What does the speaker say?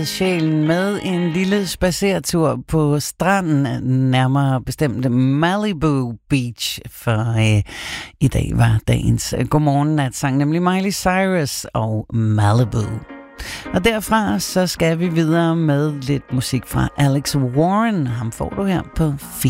Sjælen med en lille spacertur på stranden, nærmere bestemt Malibu Beach, for i dag var dagens godmorgen natsang, nemlig Miley Cyrus og Malibu. Og derfra så skal vi videre med lidt musik fra Alex Warren. Ham får du her på 4.